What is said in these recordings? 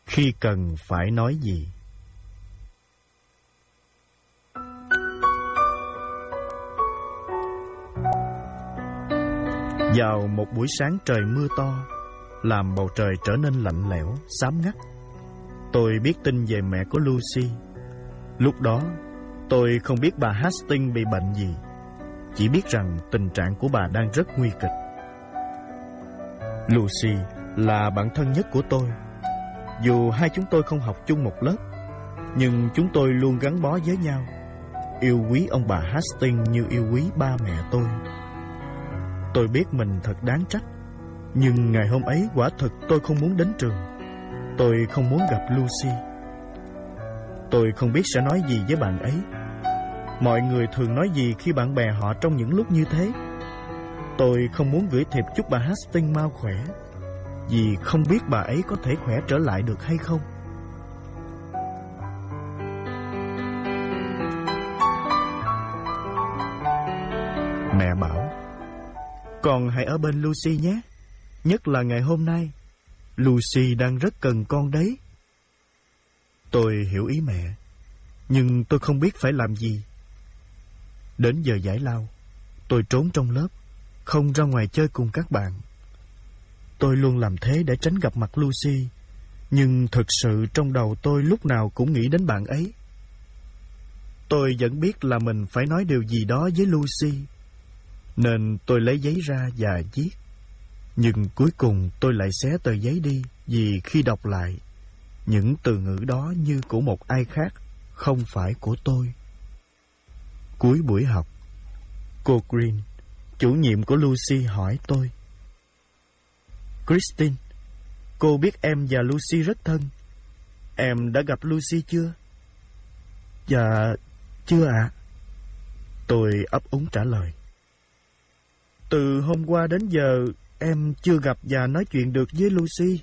khi cần phải nói gì. Vào một buổi sáng trời mưa to, làm bầu trời trở nên lạnh lẽo, xám ngắt, tôi biết tin về mẹ của Lucy. Lúc đó, tôi không biết bà Hastings bị bệnh gì, chỉ biết rằng tình trạng của bà đang rất nguy kịch. Lucy là bạn thân nhất của tôi. Dù hai chúng tôi không học chung một lớp, nhưng chúng tôi luôn gắn bó với nhau, yêu quý ông bà Hastings như yêu quý ba mẹ tôi. Tôi biết mình thật đáng trách, nhưng ngày hôm ấy quả thực tôi không muốn đến trường. Tôi không muốn gặp Lucy. Tôi không biết sẽ nói gì với bạn ấy. Mọi người thường nói gì khi bạn bè họ trong những lúc như thế? Tôi không muốn gửi thiệp chúc bà Hastings mau khỏe, vì không biết bà ấy có thể khỏe trở lại được hay không. Mẹ bảo, con hãy ở bên Lucy nhé, nhất là ngày hôm nay. Lucy đang rất cần con đấy. Tôi hiểu ý mẹ, nhưng tôi không biết phải làm gì. Đến giờ giải lao, tôi trốn trong lớp, không ra ngoài chơi cùng các bạn. Tôi luôn làm thế để tránh gặp mặt Lucy, nhưng thực sự trong đầu tôi lúc nào cũng nghĩ đến bạn ấy. Tôi vẫn biết là mình phải nói điều gì đó với Lucy, nên tôi lấy giấy ra và viết. Nhưng cuối cùng tôi lại xé tờ giấy đi, vì khi đọc lại, những từ ngữ đó như của một ai khác, không phải của tôi. Cuối buổi học, cô Green, chủ nhiệm của Lucy, hỏi tôi: Christine, cô biết em và Lucy rất thân. Em đã gặp Lucy chưa? Dạ, chưa ạ. Tôi ấp úng trả lời. Từ hôm qua đến giờ, em chưa gặp và nói chuyện được với Lucy.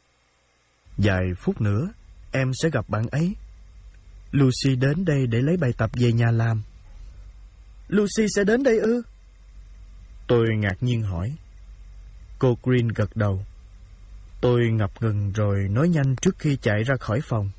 Vài phút nữa, em sẽ gặp bạn ấy. Lucy đến đây để lấy bài tập về nhà làm. Lucy sẽ đến đây ư? Tôi ngạc nhiên hỏi. Cô Green gật đầu. Tôi ngập ngừng rồi nói nhanh trước khi chạy ra khỏi phòng.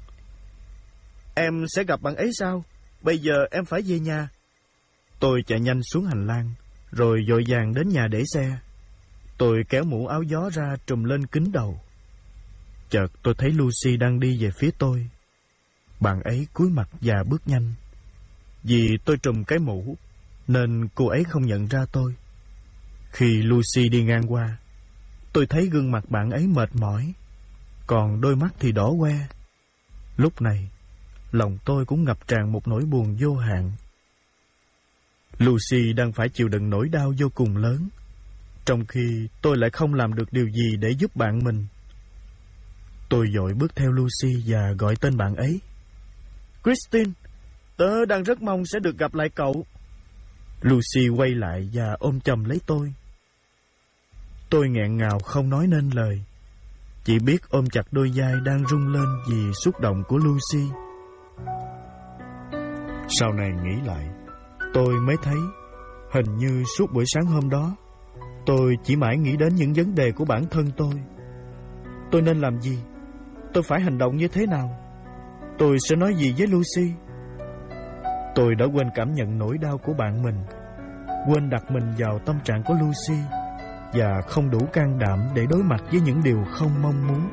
Em sẽ gặp bạn ấy sao? Bây giờ em phải về nhà. Tôi chạy nhanh xuống hành lang, rồi vội vàng đến nhà để xe. Tôi kéo mũ áo gió ra trùm lên kính đầu. Chợt tôi thấy Lucy đang đi về phía tôi. Bạn ấy cúi mặt và bước nhanh. Vì tôi trùm cái mũ, nên cô ấy không nhận ra tôi. Khi Lucy đi ngang qua, tôi thấy gương mặt bạn ấy mệt mỏi, còn đôi mắt thì đỏ que. Lúc này, lòng tôi cũng ngập tràn một nỗi buồn vô hạn. Lucy đang phải chịu đựng nỗi đau vô cùng lớn, trong khi tôi lại không làm được điều gì để giúp bạn mình. Tôi vội bước theo Lucy và gọi tên bạn ấy. Christine, tớ đang rất mong sẽ được gặp lại cậu. Lucy quay lại và ôm chầm lấy tôi. Tôi nghẹn ngào không nói nên lời, chỉ biết ôm chặt đôi vai đang rung lên vì xúc động của Lucy. Sau này nghĩ lại, tôi mới thấy hình như suốt buổi sáng hôm đó, tôi chỉ mãi nghĩ đến những vấn đề của bản thân tôi. Tôi nên làm gì? Tôi phải hành động như thế nào? Tôi sẽ nói gì với Lucy? Tôi đã quên cảm nhận nỗi đau của bạn mình, quên đặt mình vào tâm trạng của Lucy, và không đủ can đảm để đối mặt với những điều không mong muốn.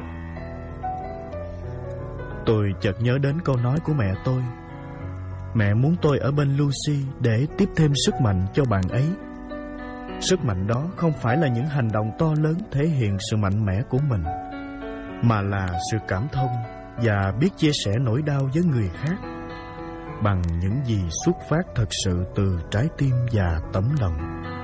Tôi chợt nhớ đến câu nói của mẹ tôi. Mẹ muốn tôi ở bên Lucy để tiếp thêm sức mạnh cho bạn ấy. Sức mạnh đó không phải là những hành động to lớn thể hiện sự mạnh mẽ của mình, mà là sự cảm thông và biết chia sẻ nỗi đau với người khác bằng những gì xuất phát thật sự từ trái tim và tấm lòng.